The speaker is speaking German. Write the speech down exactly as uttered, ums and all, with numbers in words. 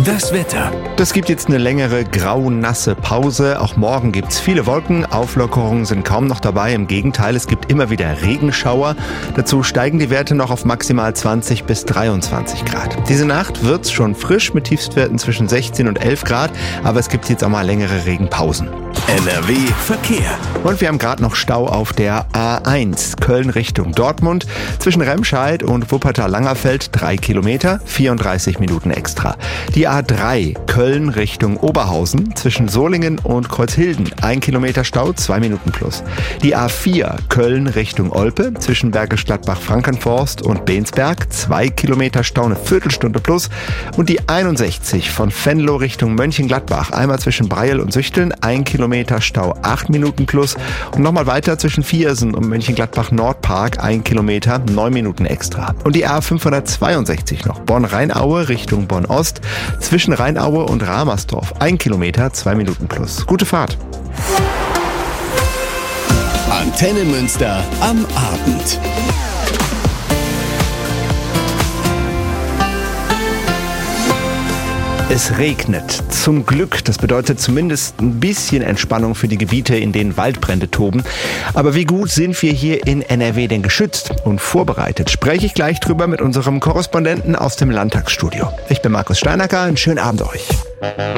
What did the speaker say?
Das Wetter. Das gibt jetzt eine längere grau-nasse Pause. Auch morgen gibt's viele Wolken. Auflockerungen sind kaum noch dabei. Im Gegenteil, es gibt immer wieder Regenschauer. Dazu steigen die Werte noch auf maximal zwanzig bis dreiundzwanzig Grad. Diese Nacht wird's schon frisch mit Tiefstwerten zwischen sechzehn und elf Grad. Aber es gibt jetzt auch mal längere Regenpausen. N R W Verkehr. Und wir haben gerade noch Stau auf der A eins, Köln Richtung Dortmund. Zwischen Remscheid und Wuppertal-Langerfeld drei Kilometer, vierunddreißig Minuten extra. Die A drei, Köln Richtung Oberhausen. Zwischen Solingen und Kreuzhilden ein Kilometer Stau, zwei Minuten plus. Die A vier, Köln Richtung Olpe. Zwischen Bergisch Gladbach-Frankenforst und Bensberg zwei Kilometer Stau, eine Viertelstunde plus. Und die einundsechzig von Venlo Richtung Mönchengladbach. Einmal zwischen Breil und Süchteln, ein Kilometer Stau, acht Minuten plus. Und nochmal weiter zwischen Viersen und Mönchengladbach-Nordpark, ein Kilometer, neun Minuten extra. Und die A fünfhundertzweiundsechzig noch, Bonn-Rheinaue Richtung Bonn-Ost. Zwischen Rheinaue und Ramersdorf, ein Kilometer, zwei Minuten plus. Gute Fahrt. Antenne Münster am Abend. Es regnet. Zum Glück. Das bedeutet zumindest ein bisschen Entspannung für die Gebiete, in denen Waldbrände toben. Aber wie gut sind wir hier in N R W denn geschützt und vorbereitet? Spreche ich gleich drüber mit unserem Korrespondenten aus dem Landtagsstudio. Ich bin Markus Steinacker. Einen schönen Abend euch.